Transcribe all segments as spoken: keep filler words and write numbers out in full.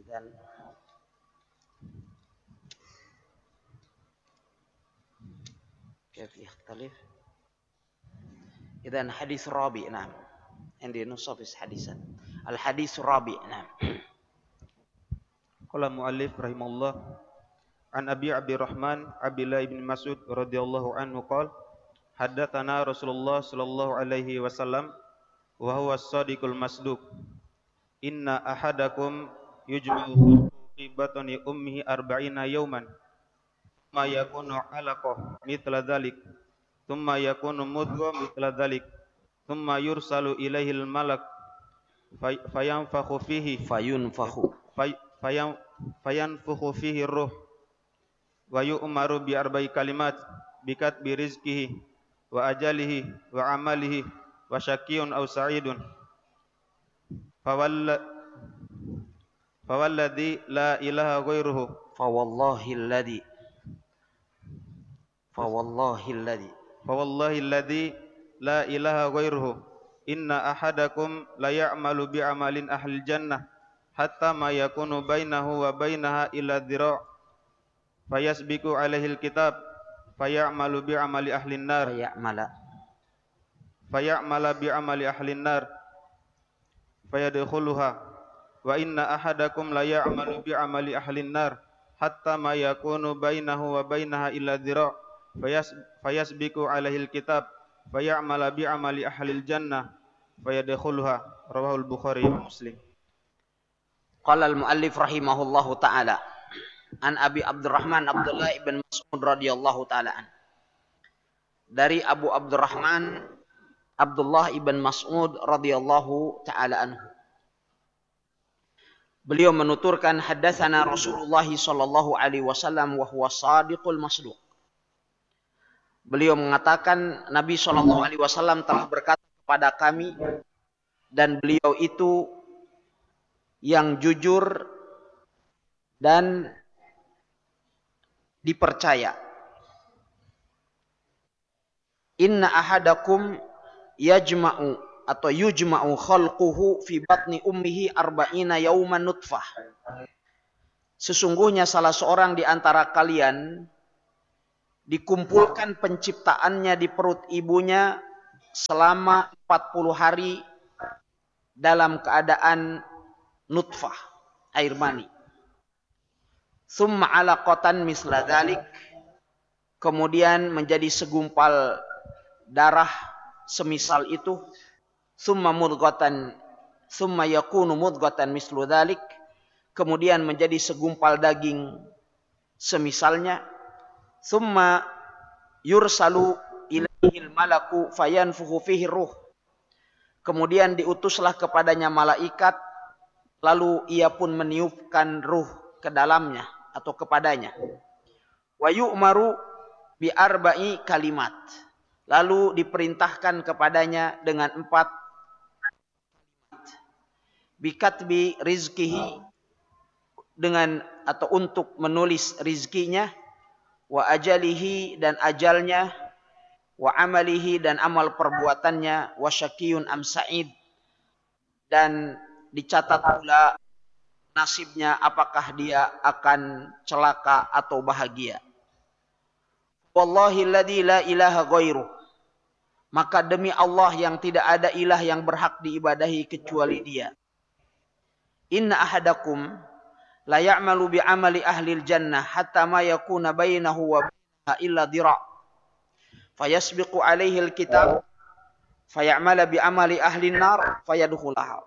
dan كيف يختلف إذن حديث الرابع نعم عندي نصف حديثا الحديث الرابع نعم. قال المؤلف رحمه الله عن أبي عبد الرحمن عبد الله بن مسعود رضي الله عنه قال حدثنا رسول الله صلى الله عليه وسلم وهو الصادق المصدوق إن أحدكم يجمع في بطن أمه أربعين يوما ثم يكون علقة مثل ذلك ثم يكون مضغة مثل ذلك ثم يرسل إليه الملك في فينفخ فيه فينفخ في فينفخ فيه الروح ويؤمر بأربع كلمات بكتب رزقه وأجله وعمله وشقي أو سعيد فوالذي لا إله غيره فوالله الذي فوالله الذي فوالله الذي لا إله غيره إن أحدكم لا يعمل بعمل أهل الجنة حتى ما يكون بينه وبينها إلا ذراع فيسبق عليه الكتاب فيعمل بعمل أهل النار فيعمل فيعمل بعمل أهل النار فيدخلها وإن أحدكم لا يعمل بعمل أهل النار حتى ما يكون بينه وبينها إلا ذراع فيسبق عليه الكتاب فيعمل بعمل أهل الجنة فيدخلها رواه البخاري ومسلم. قال المؤلف رحمه الله تعالى an Abi Abdurrahman Abdullah ibn Mas'ud radhiyallahu ta'ala an. Dari Abu Abdurrahman Abdullah ibn Mas'ud radhiyallahu ta'ala anhu. Beliau menuturkan haddatsana Rasulullah sallallahu alaihi wasallam wa huwa shadiqul masduq. Beliau mengatakan Nabi sallallahu alaihi wasallam telah berkata kepada kami dan beliau itu yang jujur dan dipercaya. Inna ahadakum yajma'u atau yujma'u khalquhu fi batni ummihi arba'ina yawman nutfah. Sesungguhnya salah seorang di antara kalian dikumpulkan penciptaannya di perut ibunya selama empat puluh hari dalam keadaan nutfah, air mani. Summa alaqatan misla dzalik, kemudian menjadi segumpal darah semisal itu. Summa mudghatan, summa yakunu mudghatan mislu dzalik, kemudian menjadi segumpal daging semisalnya. Summa yursalu ilaihil malaku fayanfukhu fihi ruh, kemudian diutuslah kepadanya malaikat, lalu ia pun meniupkan ruh ke dalamnya atau kepadanya. Wa yu'maru bi arba'i kalimat, lalu diperintahkan kepadanya dengan empat kalimat. Bi katbi rizkihi, dengan atau untuk menulis rizkinya, wa ajalihi dan ajalnya, wa amalihi dan amal perbuatannya, wa syaqiyun am sa'id, dan dicatat pula nasibnya, apakah dia akan celaka atau bahagia. Wallahi alladzi la ilaha ghairuh, maka demi Allah yang tidak ada ilah yang berhak diibadahi kecuali Dia. Inna ahadakum la ya'malu bi amali ahli jannah hatta ma yakuna bainahu wa bainaha illa dhira'. Fayasbiqu alaihi alkitab fay'amala bi amali ahli nar fayadkhulaha.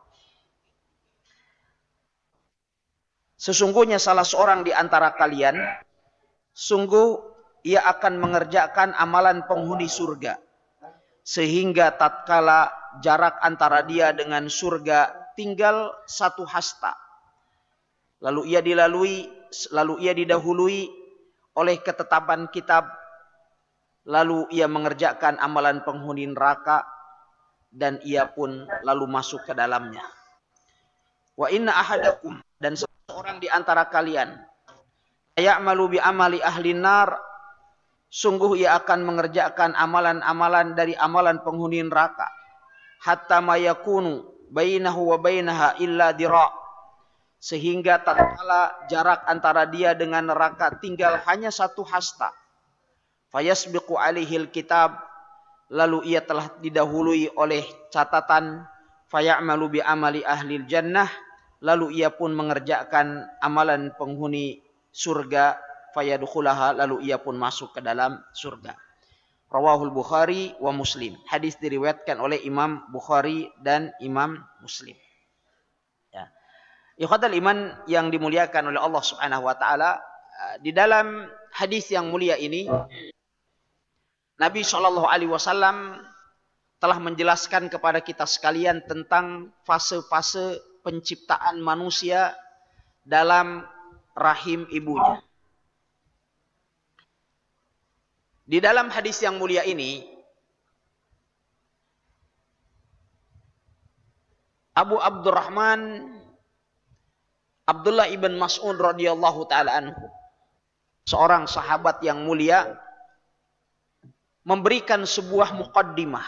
Sesungguhnya salah seorang di antara kalian, sungguh ia akan mengerjakan amalan penghuni surga, sehingga tatkala jarak antara dia dengan surga tinggal satu hasta, lalu ia dilalui, lalu ia didahului oleh ketetapan kitab, lalu ia mengerjakan amalan penghuni neraka, dan ia pun lalu masuk ke dalamnya. Wa inna ahadakum, dan seorang di antara kalian, ya'malu bi amali ahli nar, sungguh ia akan mengerjakan amalan-amalan dari amalan penghuni neraka, hatta ma yakunu bainahu wa bainaha illa dira', sehingga tatkala jarak antara dia dengan neraka tinggal hanya satu hasta. Fayasbiqu alaihil kitab, lalu ia telah didahului oleh catatan. Fayamalu bi amali ahlil jannah, lalu ia pun mengerjakan amalan penghuni surga. Fayadkhulaha, lalu ia pun masuk ke dalam surga. Rawahul Bukhari wa Muslim. Hadis diriwayatkan oleh Imam Bukhari dan Imam Muslim. Ya. Ikhwatal iman yang dimuliakan oleh Allah Subhanahu wa taala, di dalam hadis yang mulia ini Nabi shallallahu alaihi wasallam telah menjelaskan kepada kita sekalian tentang fase-fase penciptaan manusia dalam rahim ibunya. Di dalam hadis yang mulia ini, Abu Abdurrahman Abdullah ibn Mas'ud radhiyallahu taala anhu, seorang sahabat yang mulia, memberikan sebuah muqaddimah.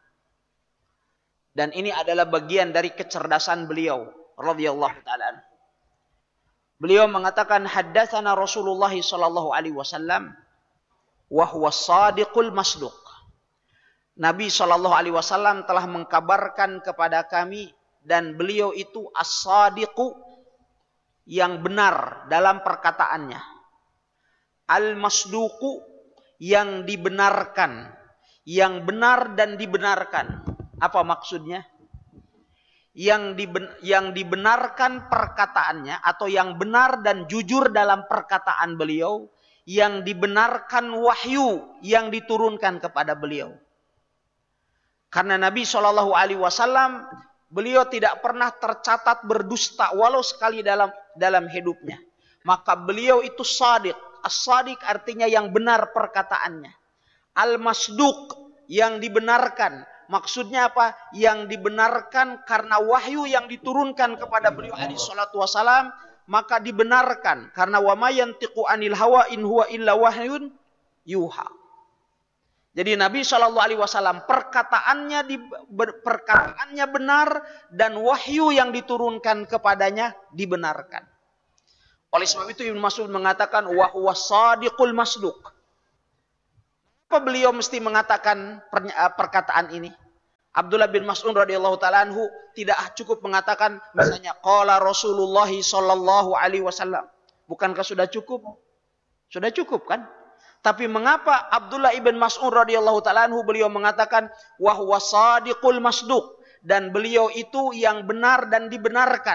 Dan ini adalah bagian dari kecerdasan beliau radhiyallahu taala anhu. Beliau mengatakan, haddatsana Rasulullah sallallahu alaihi wasallam wa huwa shadiqul masduq. Nabi sallallahu alaihi wasallam telah mengkabarkan kepada kami, dan beliau itu as-sadiqu, yang benar dalam perkataannya, al-masduqu, yang dibenarkan, yang benar dan dibenarkan. Apa maksudnya? Yang diben, yang dibenarkan perkataannya, atau yang benar dan jujur dalam perkataan beliau, yang dibenarkan wahyu yang diturunkan kepada beliau. Karena Nabi shallallahu alaihi wasallam, beliau tidak pernah tercatat berdusta walau sekali dalam dalam hidupnya. Maka beliau itu shadiq. As-shadiq artinya yang benar perkataannya. Al-masduq, yang dibenarkan. Maksudnya apa? Yang dibenarkan karena wahyu yang diturunkan kepada beliau alaihi salatu wasalam, maka dibenarkan karena wa may yantiqu anil hawa in huwa illa wahyun yuha. Jadi Nabi shallallahu alaihi wasallam perkataannya di, ber, perkataannya benar, dan wahyu yang diturunkan kepadanya dibenarkan. Oleh sebab itu Ibnu Mas'ud mengatakan wa huwa shadiqul masduq. Apa beliau mesti mengatakan perkataan ini? Abdullah bin Mas'ud radhiyallahu taala anhu tidak cukup mengatakan misalnya qala Rasulullah sallallahu alaihi wasallam. Bukankah sudah cukup? Sudah cukup kan? Tapi mengapa Abdullah ibn Mas'ud radhiyallahu taala anhu beliau mengatakan wa huwa shadiqul masduq, dan beliau itu yang benar dan dibenarkan?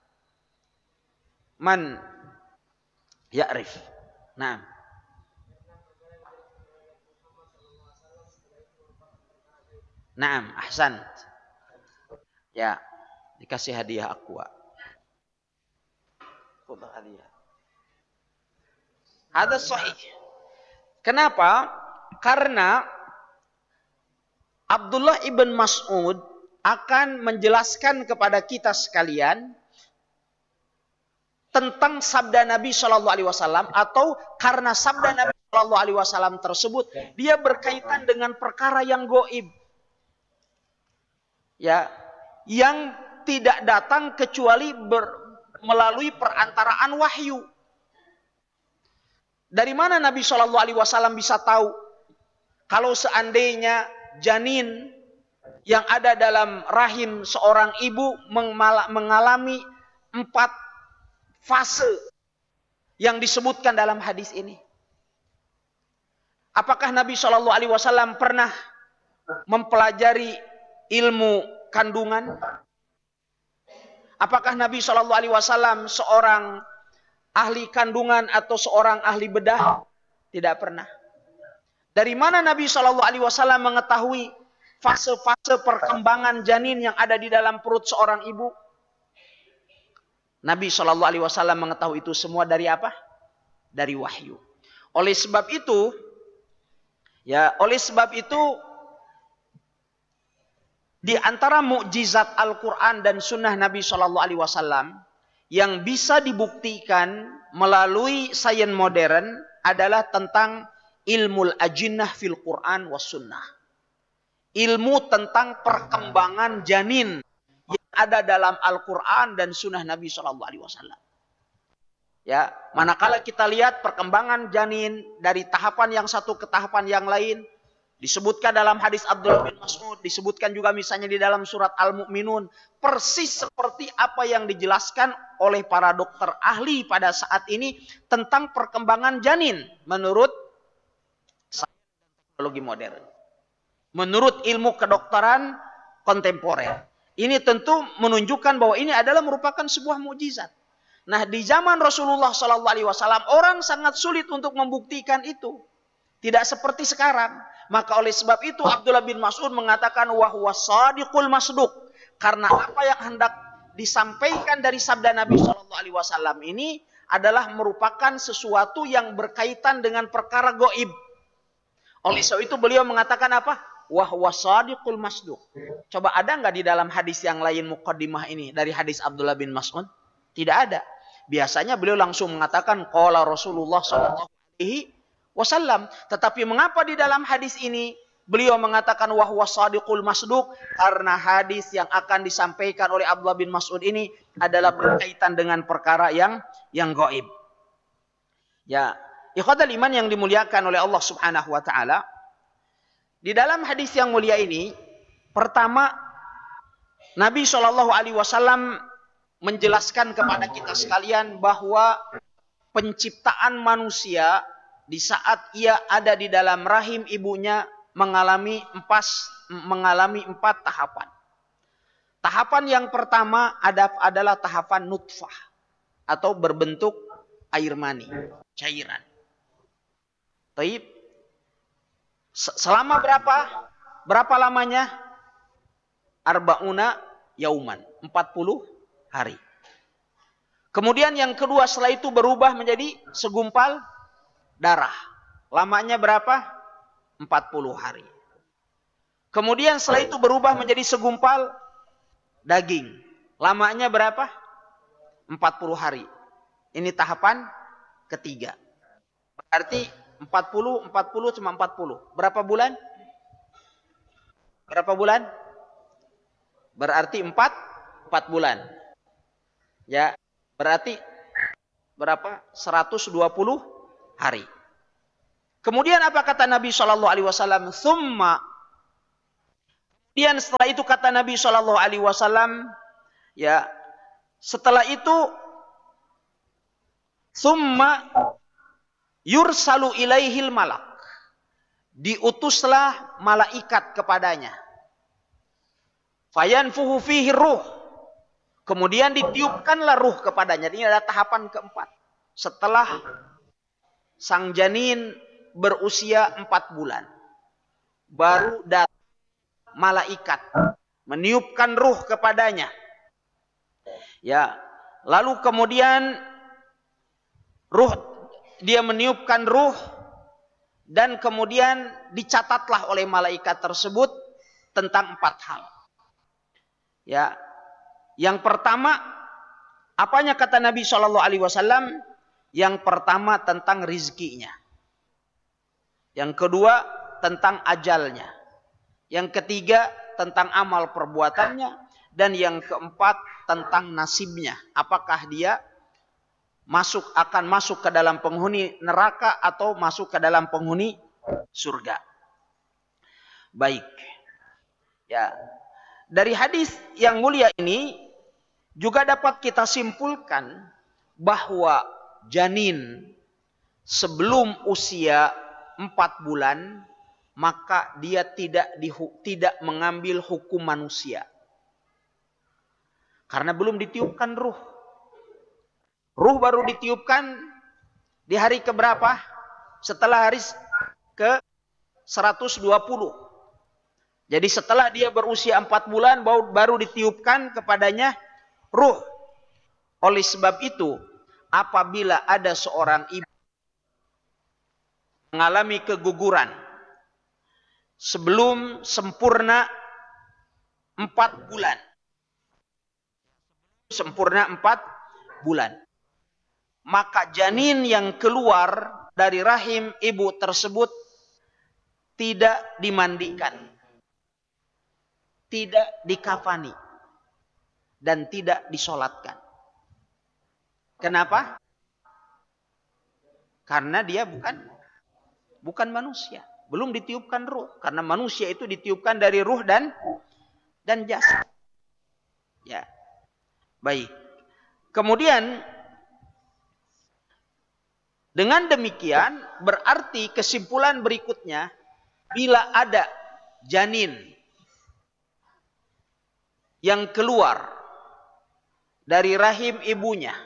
Man ya'rif. Nah, Naam, ahsan. Ya, dikasih hadiah aqua. Fadhal hadiah. Ada sahih. Kenapa? Karena Abdullah ibn Mas'ud akan menjelaskan kepada kita sekalian tentang sabda Nabi shallallahu alaihi wasallam, atau karena sabda Nabi shallallahu alaihi wasallam tersebut dia berkaitan dengan perkara yang gaib. Ya, yang tidak datang kecuali ber, melalui perantaraan wahyu. Dari mana Nabi shallallahu alaihi wasallam bisa tahu kalau seandainya janin yang ada dalam rahim seorang ibu mengalami empat fase yang disebutkan dalam hadis ini? Apakah Nabi shallallahu alaihi wasallam pernah mempelajari ilmu kandungan? Apakah Nabi shallallahu alaihi wasallam seorang ahli kandungan atau seorang ahli bedah? Tidak pernah. Dari mana Nabi shallallahu alaihi wasallam mengetahui fase-fase perkembangan janin yang ada di dalam perut seorang ibu? Nabi shallallahu alaihi wasallam mengetahui itu semua dari apa? Dari wahyu. Oleh sebab itu, ya, oleh sebab itu di antara mukjizat Al-Quran dan Sunnah Nabi shallallahu alaihi wasallam yang bisa dibuktikan melalui sains modern adalah tentang ilmu ajinnah fil Quran was Sunnah. Ilmu tentang perkembangan janin yang ada dalam Al-Quran dan Sunnah Nabi Shallallahu Alaihi Wasallam. Ya, manakala kita lihat perkembangan janin dari tahapan yang satu ke tahapan yang lain, disebutkan dalam hadis Abdullah bin Mas'ud, disebutkan juga misalnya di dalam surat Al-Mu'minun, persis seperti apa yang dijelaskan oleh para dokter ahli pada saat ini tentang perkembangan janin menurut teknologi modern, menurut ilmu kedokteran kontemporer. Ini tentu menunjukkan bahwa ini adalah merupakan sebuah mukjizat. Nah, di zaman Rasulullah Shallallahu Alaihi Wasallam orang sangat sulit untuk membuktikan itu, tidak seperti sekarang. Maka oleh sebab itu Abdullah bin Mas'ud mengatakan wahwa shadiqul masduq, karena apa yang hendak disampaikan dari sabda Nabi Shallallahu Alaihi Wasallam ini adalah merupakan sesuatu yang berkaitan dengan perkara gaib. Oleh sebab itu beliau mengatakan apa? Wahwa shadiqul masduq. Coba ada nggak di dalam hadis yang lain muqaddimah ini dari hadis Abdullah bin Mas'ud? Tidak ada. Biasanya beliau langsung mengatakan qala Rasulullah sallallahu alaihi wasallam. Tetapi mengapa di dalam hadis ini beliau mengatakan wahwa shadiqul masduq? Karena hadis yang akan disampaikan oleh Abdullah bin Mas'ud ini adalah berkaitan dengan perkara yang yang gaib. Ya, ikhwatal iman yang dimuliakan oleh Allah Subhanahu wa taala. Di dalam hadis yang mulia ini, pertama Nabi shallallahu alaihi wasallam menjelaskan kepada kita sekalian bahwa penciptaan manusia di saat ia ada di dalam rahim ibunya mengalami empat mengalami empat tahapan. Tahapan yang pertama ada, adalah tahapan nutfah atau berbentuk air mani, cairan. Taib. Selama berapa? Berapa lamanya? Arba'una yauman, empat puluh hari. Kemudian yang kedua setelah itu berubah menjadi segumpal darah. Lamanya berapa? empat puluh hari. Kemudian setelah itu berubah menjadi segumpal daging. Lamanya berapa? empat puluh hari. Ini tahapan ketiga. Berarti empat puluh, empat puluh cuma empat puluh. Berapa bulan? Berapa bulan? Berarti empat, empat bulan. Ya, berarti berapa? seratus dua puluh hari. Kemudian apa kata Nabi shallallahu alaihi wasallam? Tsumma. Kemudian setelah itu kata Nabi shallallahu alaihi wasallam, ya, setelah itu tsumma yursalu ilaihil malak. Diutuslah malaikat kepadanya. Fayanfuhu fihi ruh. Kemudian ditiupkanlah ruh kepadanya. Ini adalah tahapan keempat. Setelah sang janin berusia empat bulan. Baru datang malaikat. Meniupkan ruh kepadanya. Ya. Lalu kemudian ruh, dia meniupkan ruh. Dan kemudian dicatatlah oleh malaikat tersebut tentang empat hal. Ya. Yang pertama, apanya kata Nabi shallallahu alaihi wasallam? Yang pertama tentang rizkinya. Yang kedua tentang ajalnya. Yang ketiga tentang amal perbuatannya. Dan yang keempat tentang nasibnya. Apakah dia masuk akan masuk ke dalam penghuni neraka atau masuk ke dalam penghuni surga. Baik. Ya. Dari hadis yang mulia ini juga dapat kita simpulkan bahwa janin sebelum usia empat bulan maka dia tidak di, tidak mengambil hukum manusia. Karena belum ditiupkan ruh. Ruh baru ditiupkan di hari keberapa? Setelah hari ke seratus dua puluh. Jadi setelah dia berusia empat bulan baru ditiupkan kepadanya ruh. Oleh sebab itu, apabila ada seorang ibu mengalami keguguran sebelum sempurna empat bulan, sempurna empat bulan, maka janin yang keluar dari rahim ibu tersebut tidak dimandikan, tidak dikafani. dan tidak disolatkan. Kenapa? Karena dia bukan bukan manusia, belum ditiupkan ruh. Karena manusia itu ditiupkan dari ruh dan dan jasad. Ya, baik. Kemudian dengan demikian berarti kesimpulan berikutnya, bila ada janin yang keluar dari rahim ibunya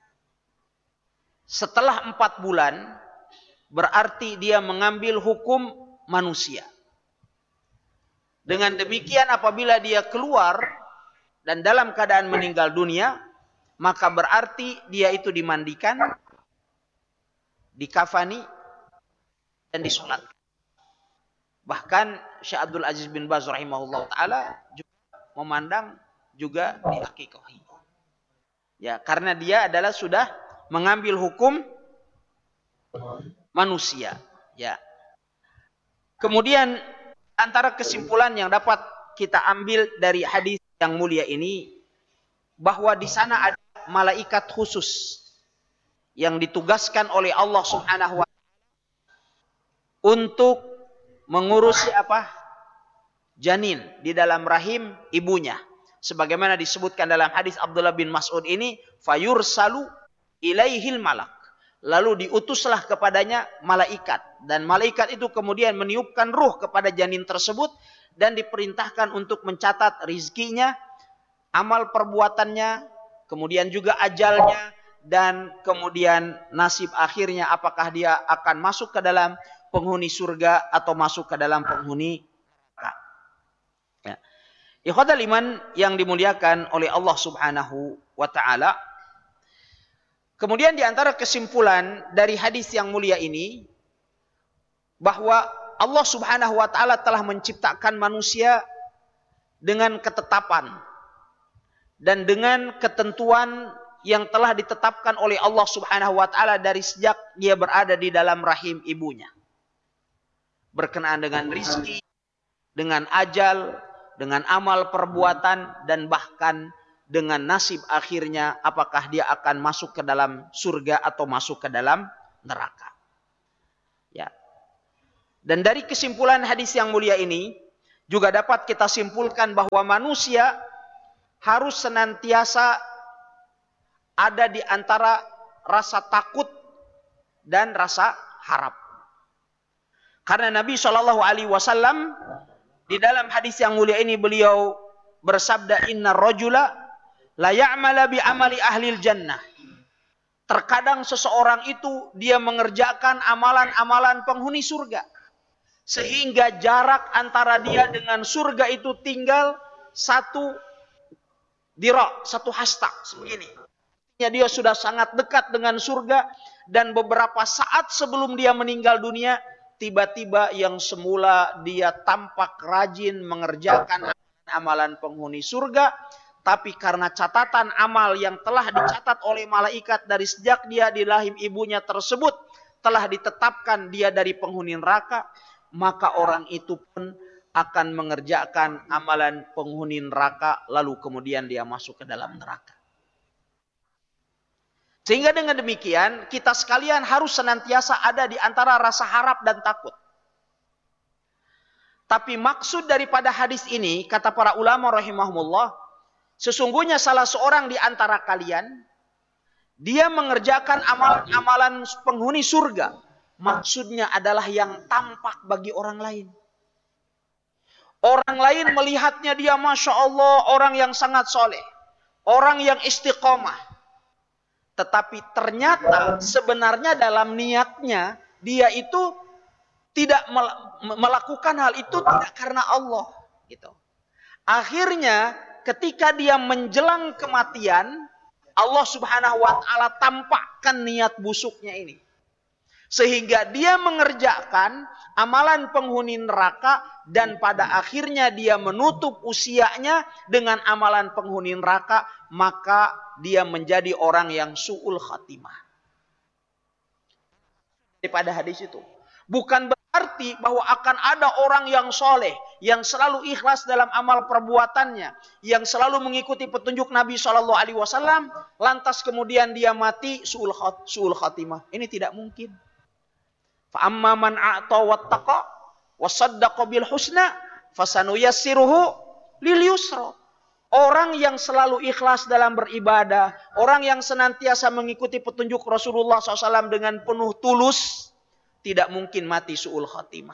setelah empat bulan, berarti dia mengambil hukum manusia. Dengan demikian apabila dia keluar dan dalam keadaan meninggal dunia, maka berarti dia itu dimandikan, dikafani, dan disolatkan. Bahkan Syekh Abdul Aziz bin Baz rahimahullah ta'ala juga memandang juga diakikahi. Ya, karena dia adalah sudah mengambil hukum manusia. Ya. Kemudian antara kesimpulan yang dapat kita ambil dari hadis yang mulia ini, bahwa di sana ada malaikat khusus yang ditugaskan oleh Allah Subhanahu wa taala untuk mengurusi apa? Janin di dalam rahim ibunya. Sebagaimana disebutkan dalam hadis Abdullah bin Mas'ud ini, fayursalu ilaihil malak. Lalu diutuslah kepadanya malaikat. Dan malaikat itu kemudian meniupkan ruh kepada janin tersebut dan diperintahkan untuk mencatat rizkinya, amal perbuatannya, kemudian juga ajalnya, dan kemudian nasib akhirnya apakah dia akan masuk ke dalam penghuni surga atau masuk ke dalam penghuni neraka. Ya. Ikhwatal iman yang dimuliakan oleh Allah Subhanahu wa taala. Kemudian di antara kesimpulan dari hadis yang mulia ini, bahwa Allah Subhanahu wa taala telah menciptakan manusia dengan ketetapan dan dengan ketentuan yang telah ditetapkan oleh Allah Subhanahu wa taala dari sejak dia berada di dalam rahim ibunya. Berkenaan dengan rizki, dengan ajal, dengan amal perbuatan, dan bahkan dengan nasib akhirnya apakah dia akan masuk ke dalam surga atau masuk ke dalam neraka. Ya. Dan dari kesimpulan hadis yang mulia ini juga dapat kita simpulkan bahwa manusia harus senantiasa ada di antara rasa takut dan rasa harap. Karena Nabi shallallahu alaihi wasallam di dalam hadis yang mulia ini beliau bersabda, inna rajula la ya'mala bi amali ahlil jannah. Terkadang seseorang itu dia mengerjakan amalan-amalan penghuni surga, sehingga jarak antara dia dengan surga itu tinggal satu dira, satu hasta begini. Ya, dia sudah sangat dekat dengan surga, dan beberapa saat sebelum dia meninggal dunia, tiba-tiba yang semula dia tampak rajin mengerjakan amalan penghuni surga, tapi karena catatan amal yang telah dicatat oleh malaikat dari sejak dia di rahim ibunya tersebut telah ditetapkan dia dari penghuni neraka, maka orang itu pun akan mengerjakan amalan penghuni neraka, lalu kemudian dia masuk ke dalam neraka. Sehingga dengan demikian kita sekalian harus senantiasa ada di antara rasa harap dan takut. Tapi maksud daripada hadis ini, kata para ulama rahimahumullah, sesungguhnya salah seorang di antara kalian, dia mengerjakan amalan-amalan penghuni surga. Maksudnya adalah yang tampak bagi orang lain. Orang lain melihatnya dia Masya Allah orang yang sangat soleh, orang yang istiqomah. Tetapi ternyata sebenarnya dalam niatnya dia itu tidak melakukan hal itu tidak karena Allah. Gitu. Akhirnya ketika dia menjelang kematian, Allah Subhanahu wa taala tampakkan niat busuknya ini. Sehingga dia mengerjakan amalan penghuni neraka, dan pada akhirnya dia menutup usianya dengan amalan penghuni neraka, maka dia menjadi orang yang su'ul khatimah. Daripada hadis itu, bukan berarti mendapati bahwa akan ada orang yang soleh, yang selalu ikhlas dalam amal perbuatannya, yang selalu mengikuti petunjuk Nabi shallallahu alaihi wasallam, lantas kemudian dia mati su'ul khat, su'ul khatimah. Ini tidak mungkin. Fa amma man a'ta wattaqa wa saddaqa bil husna fasanuyassiruhu lil yusra. Orang yang selalu ikhlas dalam beribadah, orang yang senantiasa mengikuti petunjuk Rasulullah shallallahu alaihi wasallam dengan penuh tulus, tidak mungkin mati su'ul khatimah.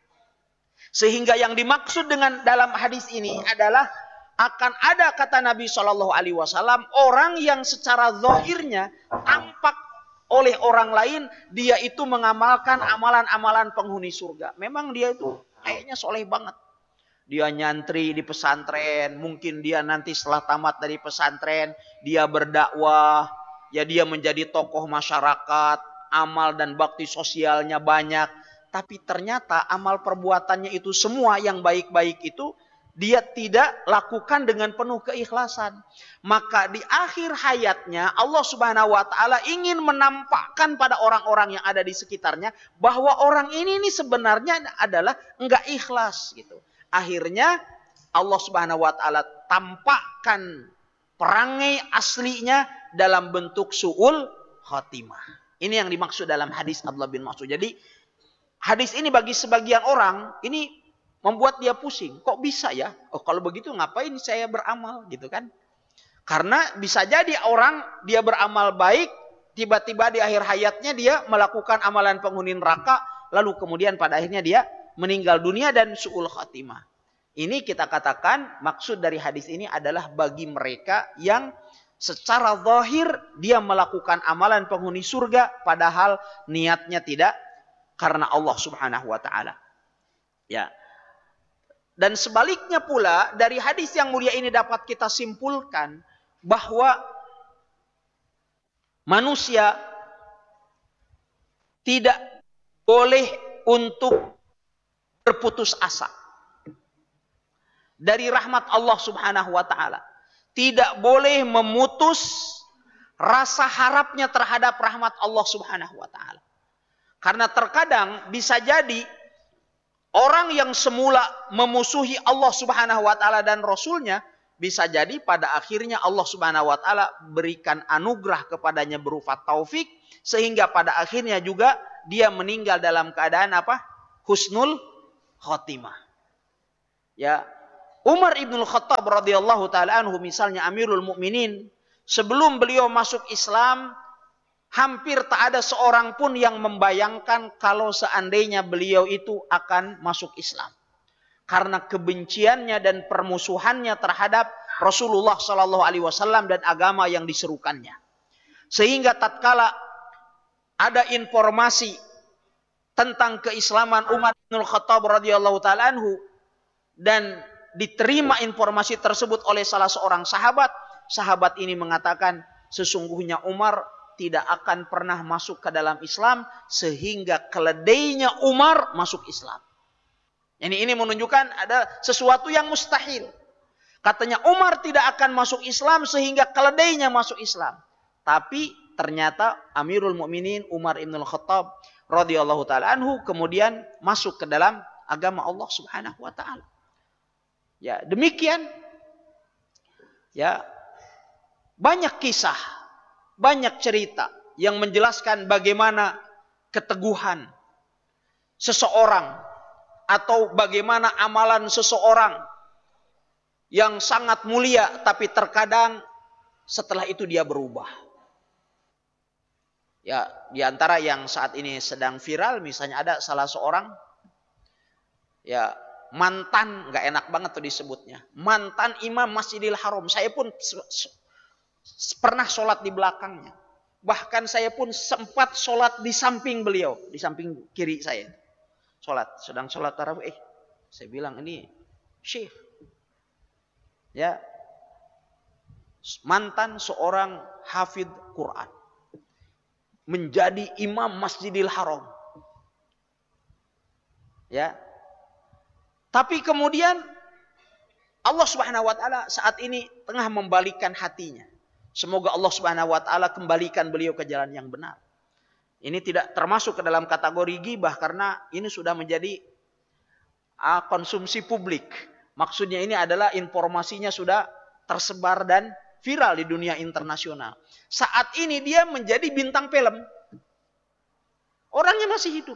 Sehingga yang dimaksud dengan dalam hadis ini adalah akan ada, kata Nabi shallallahu alaihi wasallam, orang yang secara zahirnya tampak oleh orang lain, dia itu mengamalkan amalan-amalan penghuni surga. Memang dia itu kayaknya soleh banget. Dia nyantri di pesantren, mungkin dia nanti setelah tamat dari pesantren, dia berdakwah, ya dia menjadi tokoh masyarakat, amal dan bakti sosialnya banyak. Tapi ternyata amal perbuatannya itu semua yang baik-baik itu, dia tidak lakukan dengan penuh keikhlasan. Maka di akhir hayatnya Allah Subhanahu wa taala ingin menampakkan pada orang-orang yang ada di sekitarnya bahwa orang ini nih sebenarnya adalah enggak ikhlas gitu. Akhirnya Allah Subhanahu wa taala tampakkan perangai aslinya dalam bentuk su'ul khatimah. Ini yang dimaksud dalam hadis Abdullah bin Mas'ud. Jadi hadis ini bagi sebagian orang ini membuat dia pusing. Kok bisa ya? Oh, kalau begitu ngapain saya beramal gitu kan? Karena bisa jadi orang dia beramal baik, tiba-tiba di akhir hayatnya dia melakukan amalan penghuni neraka, lalu kemudian pada akhirnya dia meninggal dunia dan su'ul khatimah. Ini kita katakan maksud dari hadis ini adalah bagi mereka yang secara zahir dia melakukan amalan penghuni surga padahal niatnya tidak karena Allah Subhanahu wa taala. Ya. Dan sebaliknya pula dari hadis yang mulia ini dapat kita simpulkan bahwa manusia tidak boleh untuk berputus asa dari rahmat Allah Subhanahu wa taala. Tidak boleh memutus rasa harapnya terhadap rahmat Allah Subhanahu wa taala. Karena terkadang bisa jadi orang yang semula memusuhi Allah Subhanahu wa taala dan Rasulnya, bisa jadi pada akhirnya Allah Subhanahu wa taala berikan anugerah kepadanya berupa taufik, sehingga pada akhirnya juga dia meninggal dalam keadaan apa? Husnul khotimah. Ya, Umar ibnul Khattab radhiyallahu taala anhu misalnya Amirul Mukminin, sebelum beliau masuk Islam, hampir tak ada seorang pun yang membayangkan kalau seandainya beliau itu akan masuk Islam. Karena kebenciannya dan permusuhannya terhadap Rasulullah shallallahu alaihi wasallam dan agama yang diserukannya. Sehingga tatkala ada informasi tentang keislaman Umar bin Khattab radhiyallahu taala anhu dan diterima informasi tersebut oleh salah seorang sahabat, sahabat ini mengatakan sesungguhnya Umar tidak akan pernah masuk ke dalam Islam sehingga keledainya Umar masuk Islam. Ini ini menunjukkan ada sesuatu yang mustahil. Katanya Umar tidak akan masuk Islam sehingga keledainya masuk Islam. Tapi ternyata Amirul Mukminin Umar ibn Khattab radhiyallahu taala anhu kemudian masuk ke dalam agama Allah Subhanahu wa taala. Ya, demikian. Ya. Banyak kisah, banyak cerita yang menjelaskan bagaimana keteguhan seseorang atau bagaimana amalan seseorang yang sangat mulia tapi terkadang setelah itu dia berubah. Ya, di antara yang saat ini sedang viral misalnya ada salah seorang ya mantan, nggak enak banget tuh disebutnya, mantan imam Masjidil Haram. Saya pun pernah sholat di belakangnya. Bahkan saya pun sempat sholat di samping beliau, di samping kiri saya. Sholat, sedang sholat tarawih. Eh, saya bilang ini syekh. Ya, mantan seorang hafidh Quran, menjadi imam Masjidil Haram. Ya. Tapi kemudian Allah Subhanahu wa taala saat ini tengah membalikkan hatinya. Semoga Allah Subhanahu wa taala kembalikan beliau ke jalan yang benar. Ini tidak termasuk ke dalam kategori ghibah karena ini sudah menjadi uh, konsumsi publik. Maksudnya ini adalah informasinya sudah tersebar dan viral di dunia internasional. Saat ini dia menjadi bintang film. Orangnya masih hidup.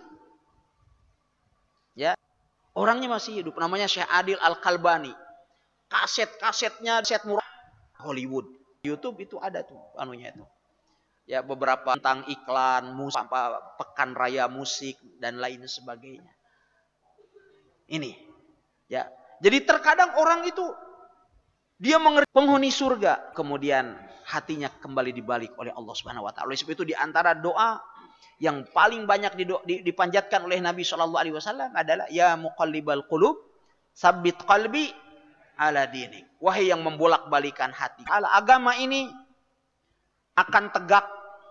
Ya, orangnya masih hidup. Namanya Syekh Adil Al-Kalbani. Kaset-kasetnya kaset murah Hollywood. YouTube itu ada tuh anunya itu. Ya, beberapa tentang iklan, musik, apa, pekan raya musik dan lain sebagainya. Ini, ya. Jadi terkadang orang itu dia mengerti penghuni surga, kemudian hatinya kembali dibalik oleh Allah Subhanahu wa taala. Oleh sebab itu di antara doa yang paling banyak dipanjatkan oleh Nabi shallallahu alaihi wasallam adalah ya muqallibal qulub, tsabbit qalbi ala dinik. Wahai yang membolak-balikan hati. Agama ini akan tegak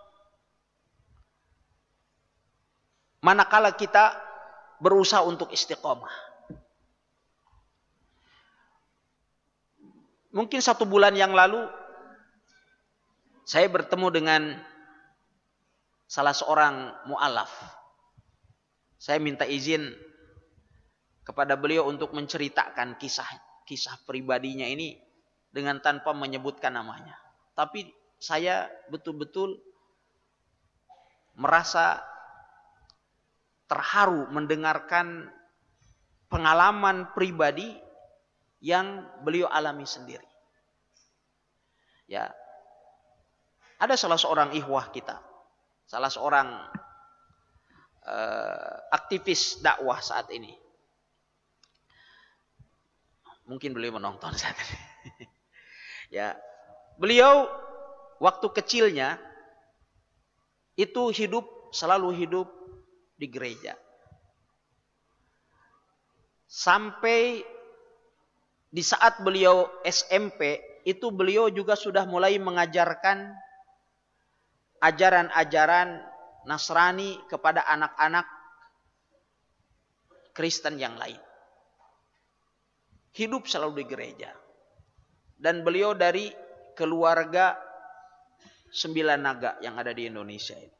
manakala kita berusaha untuk istiqomah. Mungkin satu bulan yang lalu saya bertemu dengan salah seorang mu'alaf. Saya minta izin kepada beliau untuk menceritakan kisah kisah pribadinya ini dengan tanpa menyebutkan namanya. Tapi saya betul-betul merasa terharu mendengarkan pengalaman pribadi yang beliau alami sendiri. Ya, ada salah seorang ikhwah kita, salah seorang uh, aktivis dakwah saat ini. Mungkin beliau menonton saat ini. Ya, beliau waktu kecilnya itu hidup selalu hidup di gereja. Sampai di saat beliau S M P itu beliau juga sudah mulai mengajarkan ajaran-ajaran Nasrani kepada anak-anak Kristen yang lain. Hidup selalu di gereja. Dan beliau dari keluarga sembilan naga yang ada di Indonesia ini.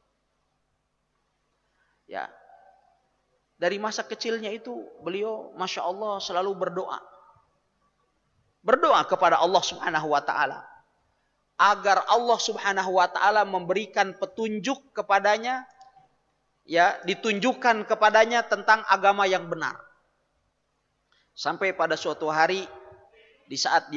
Ya, dari masa kecilnya itu beliau Masya Allah selalu berdoa. Berdoa kepada Allah Subhanahu wa ta'ala. Agar Allah Subhanahu wa ta'ala memberikan petunjuk kepadanya. Ya, ditunjukkan kepadanya tentang agama yang benar. Sampai pada suatu hari di saat dia